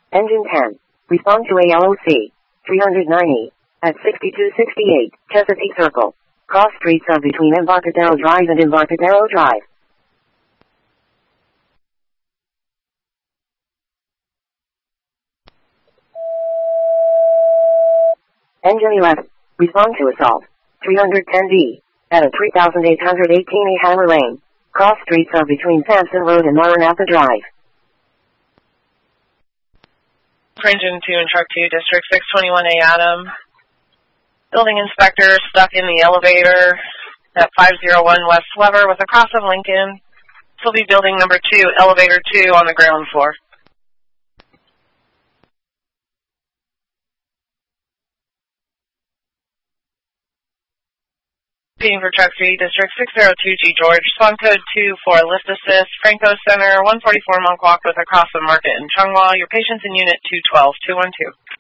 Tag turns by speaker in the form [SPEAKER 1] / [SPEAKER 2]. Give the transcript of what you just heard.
[SPEAKER 1] Engine 10. Respond to ALOC 390 at 6268 Chesapeake Circle. Cross streets of between Embarcadero Drive and Embarcadero Drive. Engine 11. Respond to assault 310B at a 3818 A Hammer Lane. Cross streets of between Sampson Road and Maranatha Drive.
[SPEAKER 2] Engine 2 and Truck 2, District 621A Adam. Building inspector stuck in the elevator at 501 West Weber with a cross of Lincoln. This will be building number 2, elevator 2 on the ground floor. Speaking for Truck 3, District 602G George, respond code 2 for lift assist, Franco Center, 144 Monkwalk with a cross of Market and Chungwa. Your patient's in unit 212, 212.